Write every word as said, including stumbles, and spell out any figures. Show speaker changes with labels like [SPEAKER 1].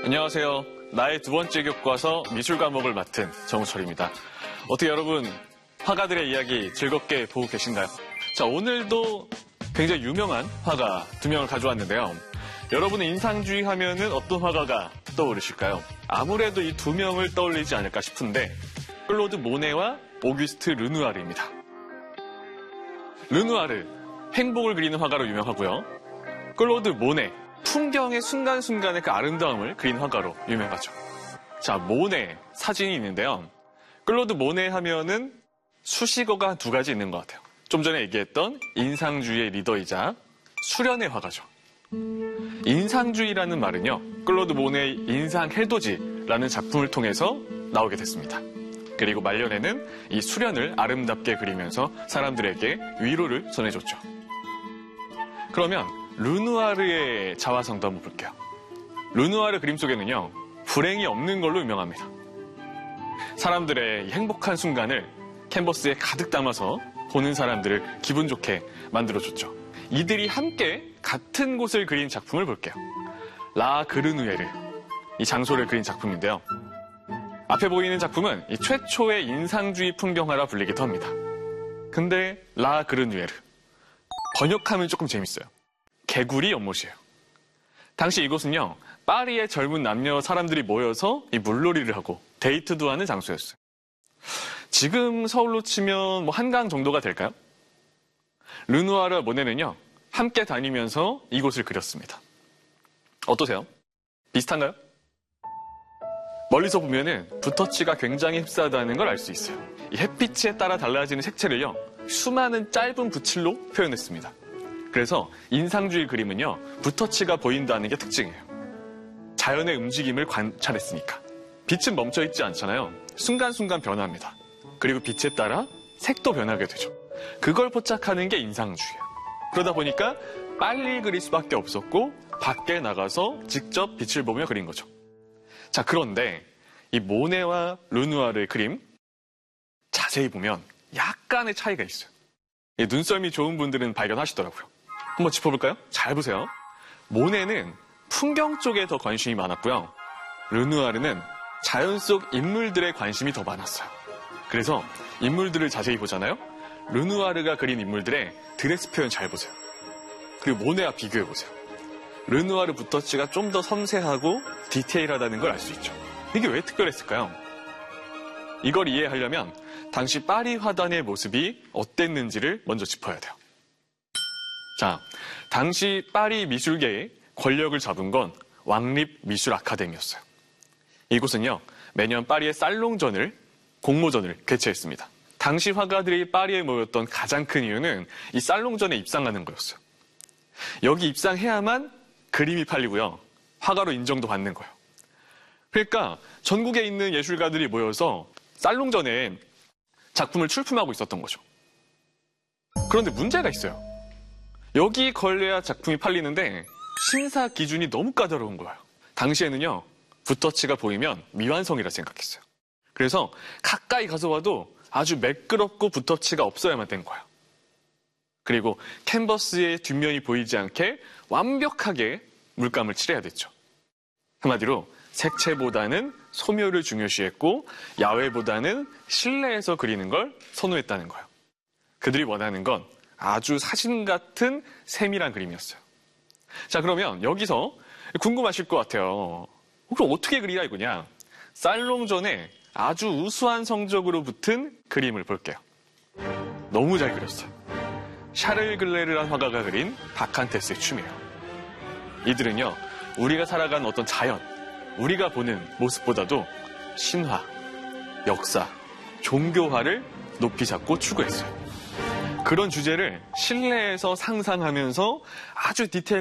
[SPEAKER 1] 안녕하세요. 나의 두 번째 교과서 미술 과목을 맡은 정우철입니다. 어떻게 여러분 화가들의 이야기 즐겁게 보고 계신가요? 자, 오늘도 굉장히 유명한 화가 두 명을 가져왔는데요. 여러분의 인상주의 하면은 어떤 화가가 떠오르실까요? 아무래도 이 두 명을 떠올리지 않을까 싶은데 클로드 모네와 오규스트 르누아르입니다. 르누아르, 행복을 그리는 화가로 유명하고요. 클로드 모네, 풍경의 순간순간의 그 아름다움을 그린 화가로 유명하죠. 자, 모네 사진이 있는데요. 클로드 모네 하면은 수식어가 두 가지 있는 것 같아요. 좀 전에 얘기했던 인상주의의 리더이자 수련의 화가죠. 인상주의라는 말은요, 클로드 모네의 인상 해돋이라는 작품을 통해서 나오게 됐습니다. 그리고 말년에는 이 수련을 아름답게 그리면서 사람들에게 위로를 전해줬죠. 그러면 르누아르의 자화상도 한번 볼게요. 르누아르 그림 속에는요, 불행이 없는 걸로 유명합니다. 사람들의 행복한 순간을 캔버스에 가득 담아서 보는 사람들을 기분 좋게 만들어줬죠. 이들이 함께 같은 곳을 그린 작품을 볼게요. 라 그르누에르, 이 장소를 그린 작품인데요. 앞에 보이는 작품은 이 최초의 인상주의 풍경화라 불리기도 합니다. 근데 라 그르누에르, 번역하면 조금 재밌어요. 개구리 연못이에요. 당시 이곳은요, 파리의 젊은 남녀 사람들이 모여서 이 물놀이를 하고 데이트도 하는 장소였어요. 지금 서울로 치면 뭐 한강 정도가 될까요? 르누아르와 모네는요, 함께 다니면서 이곳을 그렸습니다. 어떠세요? 비슷한가요? 멀리서 보면은 붓터치가 굉장히 흡사하다는 걸 알 수 있어요. 이 햇빛에 따라 달라지는 색채를요, 수많은 짧은 붓질로 표현했습니다. 그래서 인상주의 그림은요, 붓터치가 보인다는 게 특징이에요. 자연의 움직임을 관찰했으니까. 빛은 멈춰있지 않잖아요. 순간순간 변합니다. 그리고 빛에 따라 색도 변하게 되죠. 그걸 포착하는 게 인상주의예요. 그러다 보니까 빨리 그릴 수밖에 없었고 밖에 나가서 직접 빛을 보며 그린 거죠. 자, 그런데 이 모네와 르누아르의 그림 자세히 보면 약간의 차이가 있어요. 눈썰미 좋은 분들은 발견하시더라고요. 한번 짚어볼까요? 잘 보세요. 모네는 풍경 쪽에 더 관심이 많았고요. 르누아르는 자연 속 인물들에 관심이 더 많았어요. 그래서 인물들을 자세히 보잖아요. 르누아르가 그린 인물들의 드레스 표현 잘 보세요. 그리고 모네와 비교해보세요. 르누아르 붓터치가 좀 더 섬세하고 디테일하다는 걸 알 수 있죠. 이게 왜 특별했을까요? 이걸 이해하려면 당시 파리 화단의 모습이 어땠는지를 먼저 짚어야 돼요. 자, 당시 파리 미술계의 권력을 잡은 건 왕립 미술 아카데미였어요. 이곳은요, 매년 파리의 살롱전을, 공모전을 개최했습니다. 당시 화가들이 파리에 모였던 가장 큰 이유는 이 살롱전에 입상하는 거였어요. 여기 입상해야만 그림이 팔리고요, 화가로 인정도 받는 거예요. 그러니까 전국에 있는 예술가들이 모여서 살롱전에 작품을 출품하고 있었던 거죠. 그런데 문제가 있어요. 여기 걸려야 작품이 팔리는데 심사 기준이 너무 까다로운 거예요. 당시에는요, 붓터치가 보이면 미완성이라 생각했어요. 그래서 가까이 가서 봐도 아주 매끄럽고 붓터치가 없어야만 된 거예요. 그리고 캔버스의 뒷면이 보이지 않게 완벽하게 물감을 칠해야 됐죠. 한마디로 색채보다는 소묘를 중요시했고 야외보다는 실내에서 그리는 걸 선호했다는 거예요. 그들이 원하는 건 아주 사진 같은 세밀한 그림이었어요. 자, 그러면 여기서 궁금하실 것 같아요. 그럼 어떻게 그리라 이거냐? 살롱전에 아주 우수한 성적으로 붙은 그림을 볼게요. 너무 잘 그렸어요. 샤를 글레르란 화가가 그린 바칸테스의 춤이에요. 이들은요, 우리가 살아가는 어떤 자연, 우리가 보는 모습보다도 신화, 역사, 종교화를 높이 잡고 추구했어요. 그런 주제를 실내에서 상상하면서 아주 디테일